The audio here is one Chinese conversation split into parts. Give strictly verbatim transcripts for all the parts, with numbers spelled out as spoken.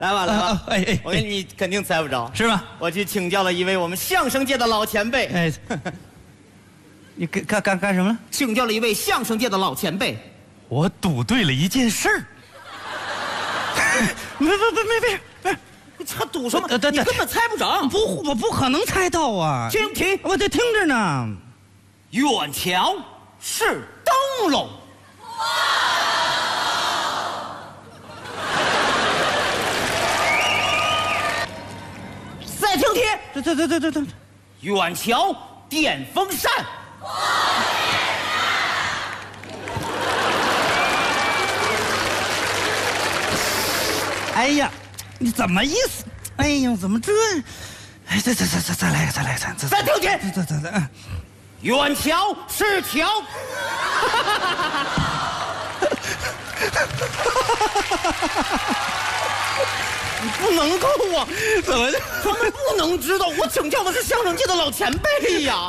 来吧来吧， 啊、哎哎， 我跟你肯定猜不着， 是吧？ 我去请教了一位我们相声界的老前辈。 哎，你干干干干什么了？ 请教了一位相声界的老前辈。 我赌对了一件事儿。没没没没没没， 你还赌什么？ 呃你根本猜不着。 不，我不可能猜到啊！ 听题， 我得听着呢。 远瞧是灯笼。再听题， 这这这这这这， 远瞧电风扇。 哎呀，你怎么意思？哎呀，怎么这？哎，再再再再再来一个，再来一个，再再听题， 再再再， 远瞧是条。你不能够啊！ 怎么？ 他们不能知道，我请教的是相声界的老前辈呀。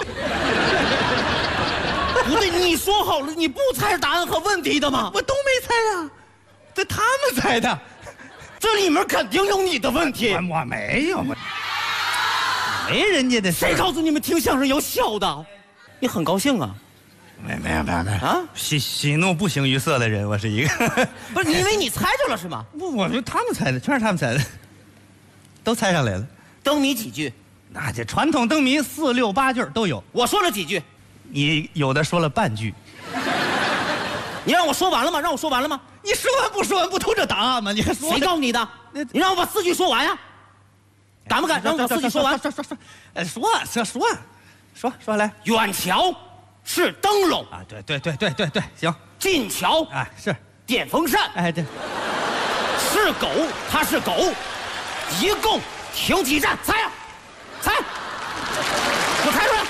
不对，你说好了，你不猜答案和问题的吗？ 我都没猜呀，这他们猜的。 这里面肯定有你的问题。 我我没有，我没人家的事。 谁告诉你们听相声有笑的？你很高兴啊？ 没没有没有没有啊！ 喜喜怒不形于色的人，我是一个。 不是你以为你猜着了是吗？ 不，我说他们猜的，全是他们猜的，都猜上来了。 灯谜几句？ 那这传统灯谜四六八句都有。 我说了几句？ 你有的说了半句。 你让我说完了吗？让我说完了吗？ 你说完不说完不都这答案吗？你还说？ 谁告诉你的？你让我把四句说完呀？敢不敢让我把四句说完？ 说说说，哎，说说说，说说来。 远瞧是灯笼啊，对对对对对对，行。 近瞧啊是电风扇， 哎对， 是狗，它是狗，一共停几站？猜呀，猜，我猜出来。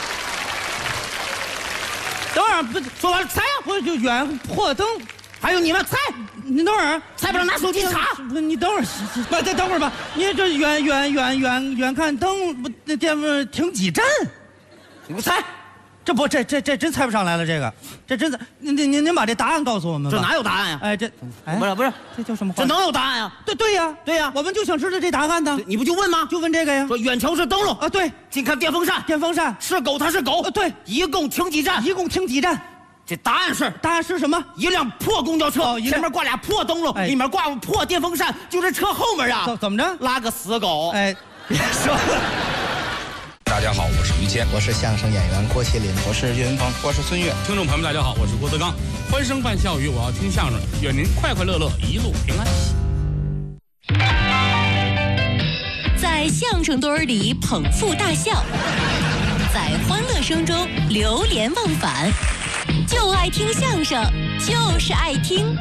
等会儿不说完了，猜呀， 不就远破灯？ 还有你们猜， 你等会儿， 猜不着拿手机查。 不，你等会儿，不，再等会儿吧。你这远远远远远看灯，不那电风停几站？ 你不猜？ 这不，这这这真猜不上来了。这个，这真的，您您您您把这答案告诉我们吧。 这哪有答案呀？ 哎，这，哎， 不是不是， 这叫什么话？ 这能有答案呀？ 对对呀对呀， 我们就想知道这答案呢。 你不就问吗？ 就问这个呀。 说远瞧是灯笼啊，对， 近看电风扇， 电风扇是狗，它是狗， 啊，对， 一共停几站？ 一共停几站？ 这答案是， 答案是什么？ 一辆破公交车， 哦前面挂俩破灯笼， 哎里面挂破电风扇，就这车后面啊， 怎怎么着？ 拉个死狗。 哎，别说了。 大家好，我是于谦， 我是相声演员郭麒麟， 我是岳云鹏， 我是孙越。 听众朋友们，大家好，我是郭德纲。欢声伴笑语，我要听相声，愿您快快乐乐，一路平安。 在相声堆儿里捧腹大笑，在欢乐声中流连忘返，就爱听相声，就是爱听。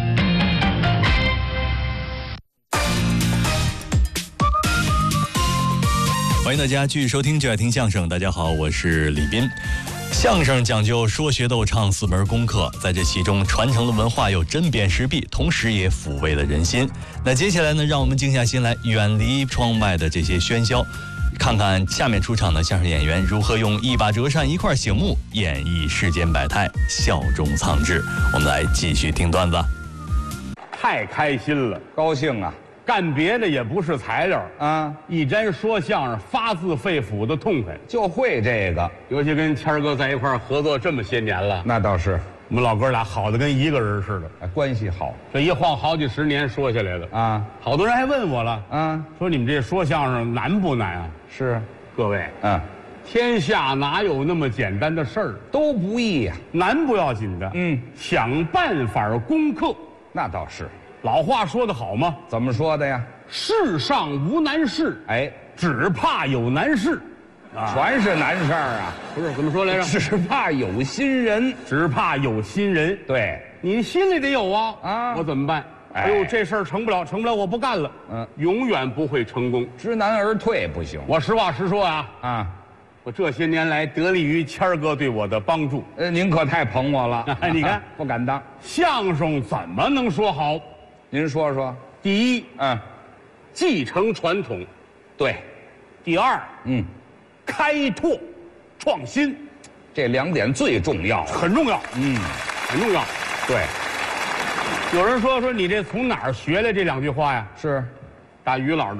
欢迎大家继续收听就爱听相声。大家好，我是李斌。相声讲究说学逗唱四门功课，在这其中传承了文化又针砭时弊，同时也抚慰了人心。那接下来呢，让我们静下心来，远离窗外的这些喧嚣，看看下面出场的相声演员如何用一把折扇一块醒目演绎世间百态，笑中藏志。我们来继续听段子。 太开心了， 高兴啊！ 干别的也不是材料啊， 一沾说相声发自肺腑的痛快， 就会这个。 尤其跟谦儿哥在一块儿合作这么些年了， 那倒是， 我们老哥俩好的跟一个人似的， 哎，关系好。 这一晃好几十年说下来的啊， 好多人还问我了啊， 说你们这说相声难不难啊？ 是， 各位， 嗯， 天下哪有那么简单的事儿？ 都不易呀、 啊，难不要紧的， 嗯， 想办法攻克， 那倒是。 老话说得好吗？ 怎么说的呀？ 世上无难事， 哎， 只怕有难事， 啊，全是难事儿啊！ 不是怎么说来着？ 只怕有心人， 只怕有心人。 对， 你心里得有啊！ 啊， 我怎么办？哎呦，这事儿成不了，成不了，我不干了。 嗯， 永远不会成功， 知难而退不行。 我实话实说啊， 啊， 我这些年来得力于谦儿哥对我的帮助。 呃，您可太捧我了。 你看， 不敢当。 相声怎么能说好？ 您说说。 第一， 嗯， 继承传统， 对。 第二， 嗯， 开拓创新， 这两点最重要， 很重要。 嗯， 很重要。 对。 有人说说你这从哪儿学来这两句话呀？ 是， 打于老这儿